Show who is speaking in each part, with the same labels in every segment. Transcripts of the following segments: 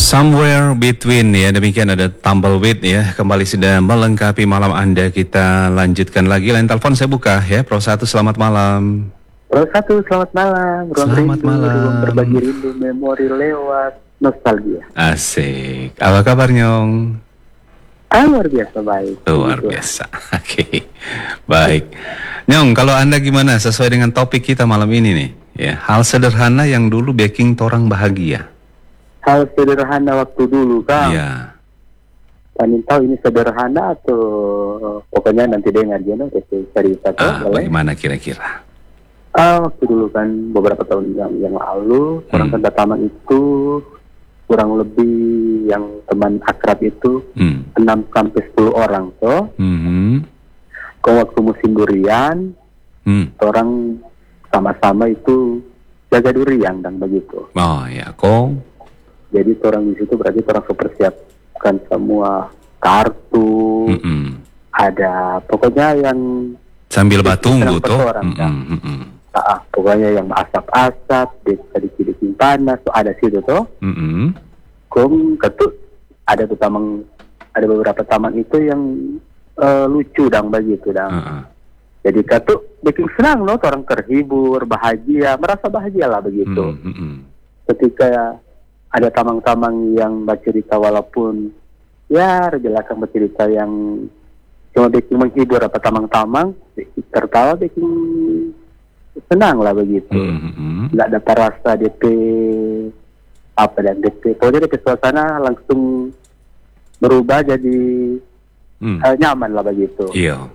Speaker 1: Somewhere Between ya, demikian ada Tumbleweed ya. Kembali sudah melengkapi malam Anda. Kita lanjutkan lagi. Lain telepon saya buka ya. Pro 1 selamat malam.
Speaker 2: Pro 1 selamat malam. Ruang
Speaker 1: Selamat
Speaker 2: rindu,
Speaker 1: malam.
Speaker 2: ruang berbagi rindu, memori lewat nostalgia.
Speaker 1: Asik. Apa kabar Nyong?
Speaker 2: Luar biasa baik.
Speaker 1: Luar
Speaker 2: Gitu.
Speaker 1: biasa. Oke. Baik. Nyong, kalau Anda gimana sesuai dengan topik kita malam ini nih? Ya, hal sederhana yang dulu bikin torang bahagia.
Speaker 2: Hal sederhana waktu dulu kan.
Speaker 1: Iya.
Speaker 2: Paling tahu ini sederhana atau pokoknya nanti dengar aja no, cerita tuh.
Speaker 1: Bagaimana kira-kira?
Speaker 2: Waktu dulu kan beberapa tahun yang lalu orang tanda taman itu kurang lebih yang teman akrab itu 6 sampai 10 orang toh. Kalau waktu musim durian, orang sama-sama itu jaga durian dan begitu.
Speaker 1: Oh ya, kok.
Speaker 2: Jadi orang di situ berarti orang mempersiapkan semua kartu, ada pokoknya yang
Speaker 1: sambil batunggu tuh.
Speaker 2: Pokoknya yang asap-asap, sedikit panas, tuh ada situ tuh. Kong ketut ada tuh taman, ada beberapa taman itu yang lucu dan begitu dan. Jadi ketut bikin senang loh, orang terhibur, bahagia, merasa bahagia lah begitu. Ketika ada tamang-tamang yang bercerita walaupun ya jelaskan bercerita yang cuma bikin menghibur apa tamang-tamang, tertawa bikin senang lah begitu. Nggak dapat rasa DP apa dan DP, pokoknya DP suasana langsung berubah jadi nyaman lah begitu.
Speaker 1: Iya.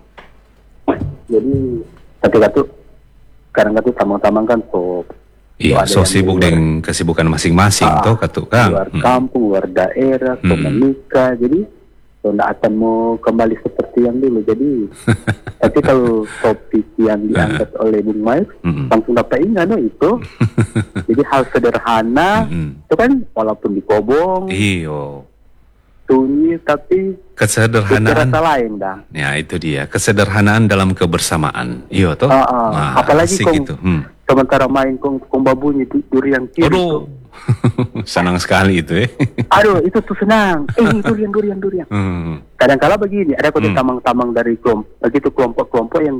Speaker 2: Jadi ketika tuh kadang tuh tamang-tamang kan
Speaker 1: iya, so sibuk dengan kesibukan masing-masing tuh katuk kan.
Speaker 2: Luar kampung, luar daerah, menikah, jadi tidak akan mau kembali seperti yang dulu. Jadi, tapi kalau topik yang diangkat oleh Bung Mike, langsung dapat ingat no, itu. Jadi hal sederhana, itu kan walaupun dikobong, sunyi, tapi
Speaker 1: kesederhanaan
Speaker 2: lain dah.
Speaker 1: Ya itu dia, kesederhanaan dalam kebersamaan. Iya toh.
Speaker 2: Apalagi
Speaker 1: gitu.
Speaker 2: Sementara main kong babunyi durian kiri.
Speaker 1: Aduh, senang sekali itu
Speaker 2: Aduh, itu tuh senang. Durian. Kadang-kala begini, ada kode tamang-tamang dari kelompok-kelompok yang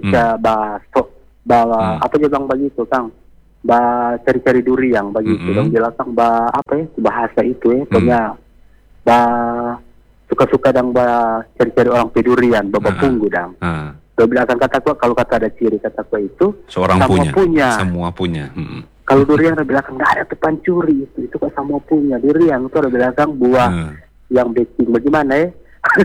Speaker 2: bawa apa juga bang begitu kang, cari-cari durian begitu. Dong jelaskan apa ya bahasa itu punya suka-suka dan cari-cari orang pedurian, punggu dang. Belakang kataku, kalau kata ada ciri kataku itu
Speaker 1: seorang semua punya.
Speaker 2: Kalau durian ada belakang nggak ada tepan curi itu kok semua punya. Durian itu ada belakang buah yang baking bagaimana ya?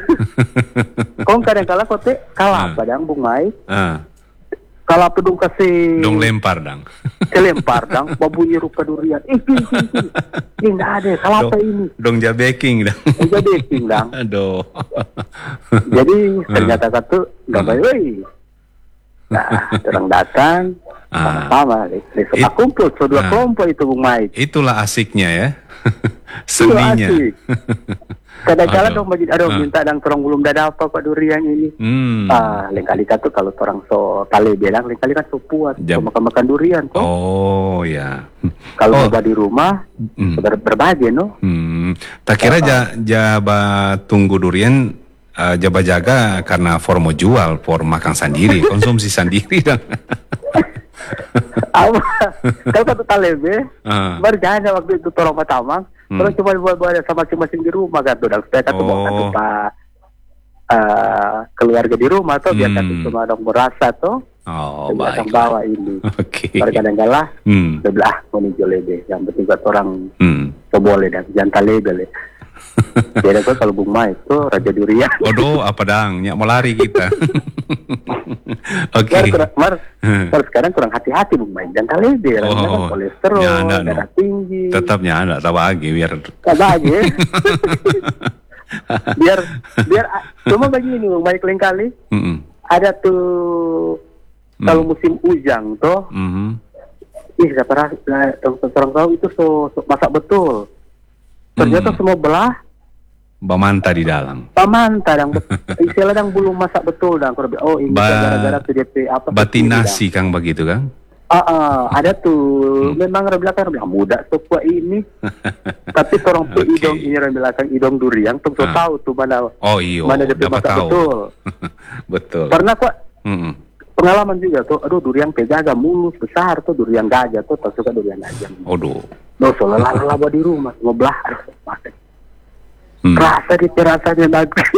Speaker 2: Kau kadang-kala kote kalah padang Bung Mai. Kalau pedung kasih
Speaker 1: dong lempar dang.
Speaker 2: Kelempar dang, babunyi rupa durian. Ini nggak ada. Kalau apa ini?
Speaker 1: Dong jabeking dang.
Speaker 2: Jabeking dang.
Speaker 1: Aduh.
Speaker 2: Jadi ternyata kata nggak baik. Nah, orang datang sama-sama. Kumpul, dua kelompok itu Bung Mai.
Speaker 1: Itulah asiknya ya. Seninya.
Speaker 2: Kadang-kadang dong minta dan orang belum ada apa Pak durian ini. Lain kali tuh kalau orang tale bilang, lain kali kan puas makan durian kok.
Speaker 1: Oh ya.
Speaker 2: Kalau di rumah berbagi no.
Speaker 1: Tak kira jaba tunggu durian jaga karena formo jual, for makan sendiri, konsumsi sendiri dan.
Speaker 2: Kalau satu talebe, berjana waktu itu tolong matamang. Terus cuma buat sama masing-masing di rumah kan tuh, dan supaya kan tuh pak keluarga di rumah tuh biar kan cuma dong merasa tuh,
Speaker 1: baik.
Speaker 2: Bawa ini. Kadang-kadang sebelah mau jual lebe, yang penting buat orang boleh dan jangan talebe. Jadi kalau Bung Mai itu raja durian.
Speaker 1: Waduh, apa dang? Nyak mau lari kita. Oke.
Speaker 2: Kalau sekarang kurang hati-hati Bung Mai, jangan talebe. Kolesterol, darah tinggi.
Speaker 1: Tetapnya ada, tak bagi biar.
Speaker 2: Tak bagi. biar cuma begini Bung Mai lain kali. Ada tuh kalau musim ujang tuh. Orang tahu itu masak betul. Ternyata semua belah
Speaker 1: Bamanta di dalam.
Speaker 2: Bamanta yang istilah yang belum masak betul dan ini gara-gara PDP apa?
Speaker 1: Batinasi Kang begitu Kang?
Speaker 2: Ada tuh. Memang orang belakang bilang muda sopua ini. Tapi orang tuh idong ini orang belakang idong durian tuh tahu tuh mana.
Speaker 1: Oh iya.
Speaker 2: Mana dia
Speaker 1: dapat tahu.
Speaker 2: Betul.
Speaker 1: Betul.
Speaker 2: Pernah kok. Pengalaman juga tuh. Aduh durian pejaga mulus besar tuh durian gajah tuh. Tak suka durian gajah.
Speaker 1: Aduh.
Speaker 2: Soalnya laba di rumah ngobelah. Rasa di rasanya bagus.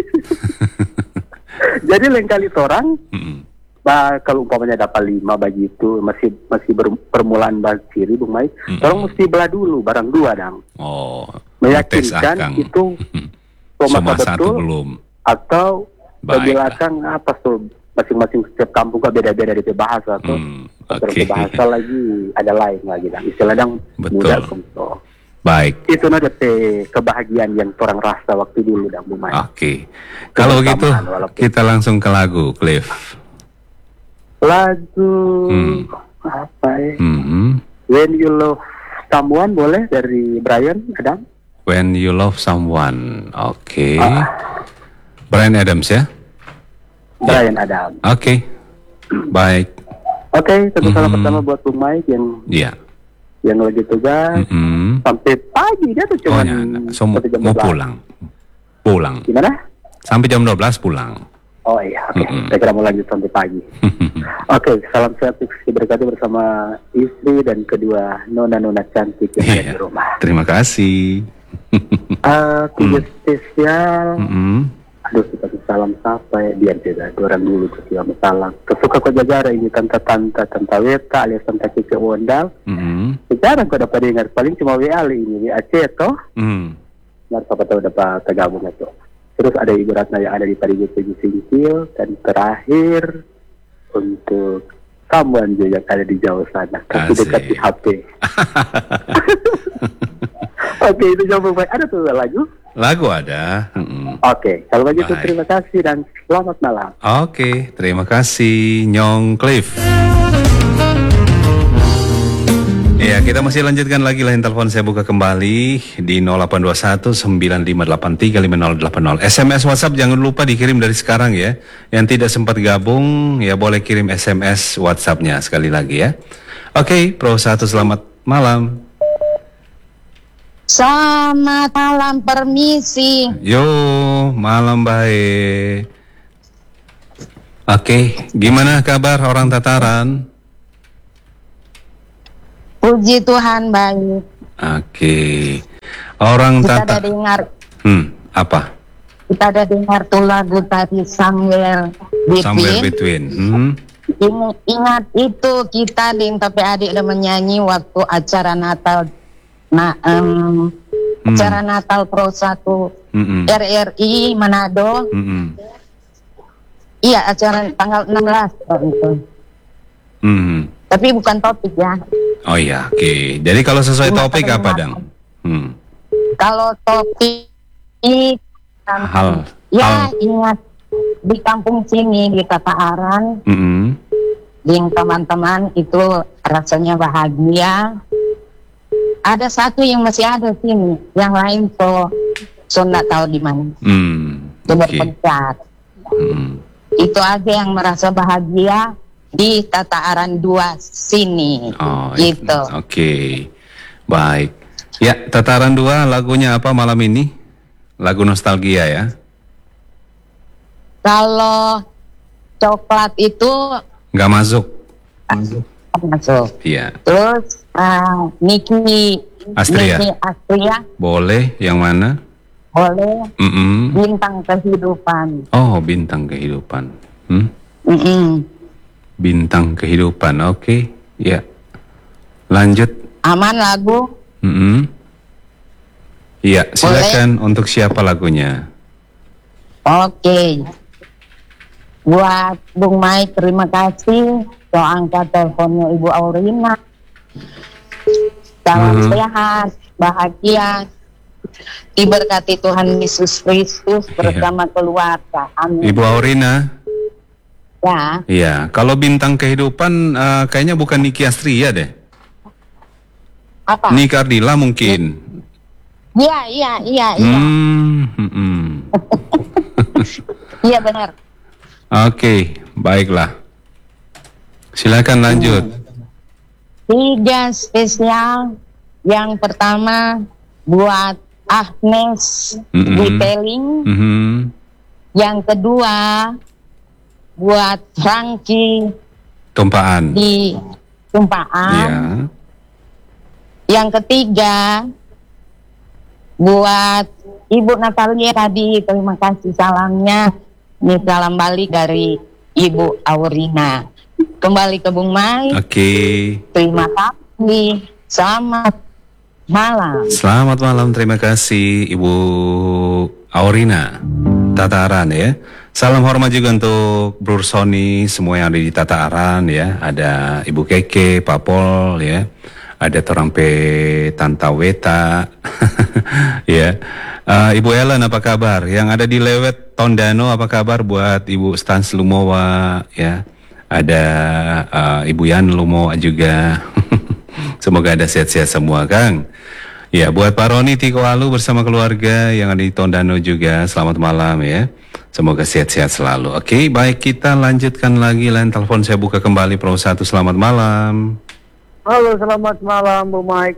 Speaker 2: Jadi lain kali orang. Kalau umpamanya dapat 5 begitu masih permulaan kiri Bung Mai, orang mesti belah dulu barang 2 dong.
Speaker 1: Oh,
Speaker 2: meyakinkan itu
Speaker 1: cuma
Speaker 2: betul
Speaker 1: satu belum
Speaker 2: atau belakang apa tuh masing-masing setiap kampung kan beda-beda di bahasa tuh.
Speaker 1: Oke.
Speaker 2: Bahasa lagi ada lain lagi dong. Istilah dong muda tuh.
Speaker 1: Baik.
Speaker 2: Itu ada kebahagiaan yang orang rasa waktu dulu dong Bung Mai.
Speaker 1: Oke. Kalau gitu kita langsung ke lagu, Cliff.
Speaker 2: Lagu apa ya? When You Love Someone boleh dari Bryan Adams.
Speaker 1: When You Love Someone, oke. Bryan Adams ya?
Speaker 2: Bryan Adams.
Speaker 1: Oke. Baik.
Speaker 2: Oke, satu salam pertama buat Bung Mike yang lagi tugas sampai pagi dia tuh cuma
Speaker 1: mau pulang.
Speaker 2: Gimana?
Speaker 1: Sampai jam 12 pulang.
Speaker 2: Oh iya, oke. Saya kira mau lanjut sampai pagi. Oke, salam sehat diberkati bersama istri dan kedua nona-nona cantik yang ada di rumah.
Speaker 1: Terima kasih.
Speaker 2: Tugas spesial. Aduh, kita salam siapa ya? Biar beda. Orang dulu ketika masalah. Kesuka kau jagara ini tante Weta alias tante Kike Wondal. Sekarang kau dapat dengar paling cuma WA ini Aceh toh. Nggak tahu dapat tergabung itu. Terus ada Ibu Ratna yang ada di Parigi Singkil. Dan terakhir untuk Samuan juga yang ada di jauh sana. Kasih dekat di HP. Oke, itu jawab baik. Ada tuh lagu?
Speaker 1: Lagu ada.
Speaker 2: Oke, kalau begitu terima kasih dan selamat malam.
Speaker 1: Oke, terima kasih Nyong Cliff. Ya, kita masih lanjutkan lagi line telepon saya buka kembali di 0821 9583 5080. SMS WhatsApp jangan lupa dikirim dari sekarang ya. Yang tidak sempat gabung ya boleh kirim SMS WhatsApp-nya sekali lagi ya. Oke, Pro 1 selamat malam.
Speaker 3: Selamat malam, permisi.
Speaker 1: Yo, malam baik. Oke, gimana kabar orang Tataran?
Speaker 3: Puji Tuhan baik.
Speaker 1: Oke. Orang
Speaker 3: kita ada dengar.
Speaker 1: Apa?
Speaker 3: Kita ada dengar tuh lagu tadi Somewhere Between.
Speaker 1: Somewhere Between.
Speaker 3: Ingat itu kita tapi adik udah menyanyi waktu acara Natal. Acara Natal Pro 1 RRI Manado. Iya, acara tanggal 16 itu. Tapi bukan topik ya.
Speaker 1: Oh iya, oke. Jadi kalau sesuai topik apa, Dang?
Speaker 3: Kalau topik
Speaker 1: hal
Speaker 3: ingat di kampung sini di Tataaran, yang teman-teman itu rasanya bahagia. Ada satu yang masih ada sini, yang lain so nggak tahu di mana. Berpencar. Itu aja yang merasa bahagia di Tataaran 2 sini. Gitu.
Speaker 1: Oke. Baik. Ya, Tataaran 2 lagunya apa malam ini? Lagu nostalgia ya.
Speaker 3: Kalau coklat itu
Speaker 1: nggak masuk.
Speaker 3: Masuk.
Speaker 1: Iya.
Speaker 3: Terus Niki Astria.
Speaker 1: Boleh, yang mana?
Speaker 3: Boleh. Bintang Kehidupan.
Speaker 1: Oh, Bintang Kehidupan. Bintang Kehidupan, oke. Ya. Lanjut.
Speaker 3: Aman lagu?
Speaker 1: Iya, silakan. Untuk siapa lagunya?
Speaker 3: Oke. Buat Bung Mike, terima kasih. So angkat teleponnya Ibu Aurina. Salam sehat, bahagia. Diberkati Tuhan Yesus Kristus bersama keluarga. Amin.
Speaker 1: Ibu Aurina.
Speaker 3: Ya.
Speaker 1: Iya, kalau Bintang Kehidupan kayaknya bukan Niki Astria deh.
Speaker 3: Apa?
Speaker 1: Niki Ardila mungkin.
Speaker 3: Iya. Iya benar.
Speaker 1: Oke, baiklah. Silakan lanjut.
Speaker 3: 3 spesial. Yang pertama buat Agnes di Peling. Yang kedua buat Franky
Speaker 1: Tumpaan
Speaker 3: di Tumpaan.
Speaker 1: Iya.
Speaker 3: Yang ketiga buat Ibu Natalia tadi, terima kasih salamnya. Ini salam balik dari Ibu Aurina. Kembali ke Bung Mai.
Speaker 1: Oke.
Speaker 3: Terima kasih. Selamat malam.
Speaker 1: Selamat malam, terima kasih Ibu Aurina Tataran ya. Salam hormat juga untuk Bro Sony, semua yang ada di Tataran ya. Ada Ibu Keke, Pak Pol ya. Ada Torampe Tantaweta ya. Ibu Ellen apa kabar? Yang ada di Lewet Tondano apa kabar buat Ibu Stans Lumowa ya. Ada Ibu Yan Lumowa juga. Semoga ada sehat-sehat semua Kang. Ya, buat Pak Roni Tikoalu bersama keluarga yang ada di Tondano juga, selamat malam ya. Semoga sehat-sehat selalu. Oke, baik, kita lanjutkan lagi. Line telepon saya buka kembali, Pro 1, selamat malam.
Speaker 2: Halo, selamat malam Bu Mike.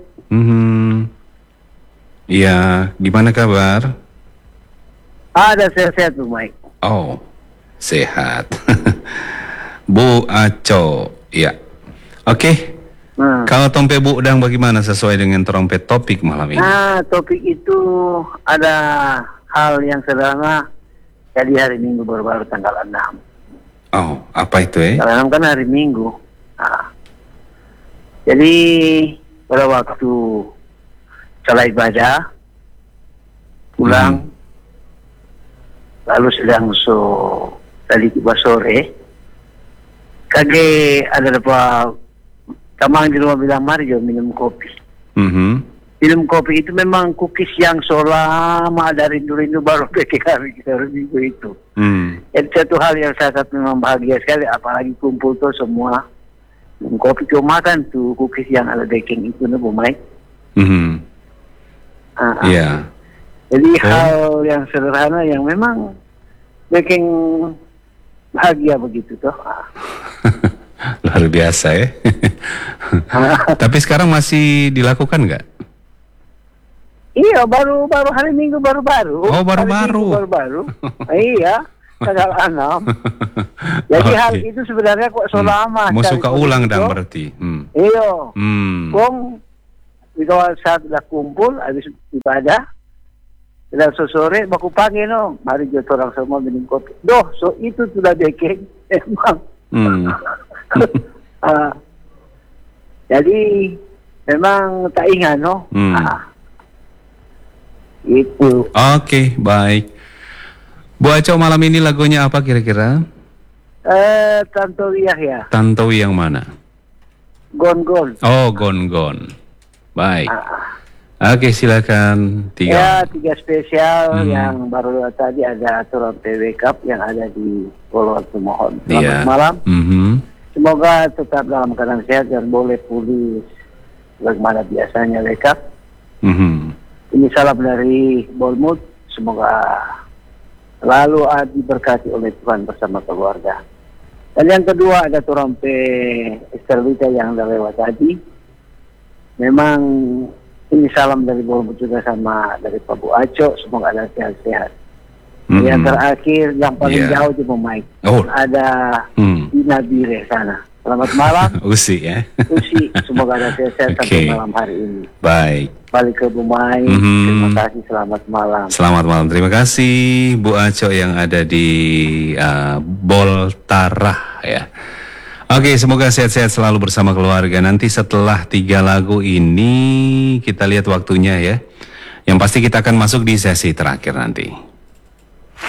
Speaker 1: Iya, gimana kabar?
Speaker 2: Ada sehat-sehat Bu Mike.
Speaker 1: Oh, sehat. Bu Aco, ya. Oke. Kalau Tompe Bu Udang bagaimana sesuai dengan trompet topik malam ini?
Speaker 2: Nah, topik itu ada hal yang sederhana. Jadi hari Minggu baru-baru tanggal 6.
Speaker 1: Oh, apa itu ya?
Speaker 2: Tanggal 6 kan hari Minggu. Nah, jadi pada waktu salat ibadah pulang, lalu sedang tadi tiba sore, kage ada apa tamang di rumah bilang mari jo minum kopi. Minum kopi itu memang cookies yang selama ada rindu-rindu baru keke hari kita minggu itu. Jadi satu hal yang sangat memang bahagia sekali, apalagi kumpul tuh semua minum kopi, cuma makan tuh cookies yang ada baking itu nih Bu Mike.
Speaker 1: Iya.
Speaker 2: Jadi hal yang sederhana yang memang bikin bahagia begitu tuh.
Speaker 1: Luar biasa ya. Tapi sekarang masih dilakukan nggak?
Speaker 2: Iya, baru hari Minggu baru-baru.
Speaker 1: Oh, baru-baru.
Speaker 2: Iya, tanggal 6. Jadi hal itu sebenarnya kok selama.
Speaker 1: Mau suka ulang dan berarti.
Speaker 2: Iya. Kong kalau saat sudah kumpul habis ibadah, sudah sore baku pagi no, mari kita orang semua minum kopi. Doh, so itu sudah bikin emang. Jadi memang tak ingat no. Itu.
Speaker 1: Oke, baik. Bu Aco malam ini lagunya apa kira-kira?
Speaker 2: Tantowi Yahya.
Speaker 1: Tantowi yang mana?
Speaker 2: Gon-gon.
Speaker 1: Oh, gon-gon. Baik. Oke, silakan. 3.
Speaker 2: Ya, 3 spesial yang baru tadi ada aturan PW Cup yang ada di Pulau Tumohon. Selamat malam. Semoga tetap dalam keadaan sehat dan boleh pulih bagaimana biasanya wake up. Ini salam dari Bolmut. Semoga selalu diberkati oleh Tuhan bersama keluarga. Dan yang kedua ada Turampe Esterwita yang udah lewat tadi. Memang ini salam dari Bolmut juga sama dari Pak Bu Aco. Semoga ada sehat-sehat. Yang terakhir yang paling jauh di Mike. Ada Dina Bire sana. Selamat malam.
Speaker 1: Usi ya.
Speaker 2: Usi, semoga ada sehat sampai malam hari ini.
Speaker 1: Baik.
Speaker 2: Balik ke Bu Mai. Terima kasih, selamat malam.
Speaker 1: Selamat malam, terima kasih Bu Aco yang ada di Boltarah ya. Oke, semoga sehat-sehat selalu bersama keluarga. Nanti setelah 3 lagu ini kita lihat waktunya ya. Yang pasti kita akan masuk di sesi terakhir nanti.